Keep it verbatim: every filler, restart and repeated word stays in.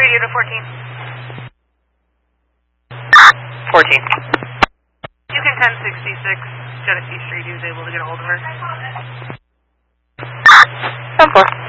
unit fourteen. fourteen. You can ten sixty-six Genesee Street. He was able to get a hold of her. ten four.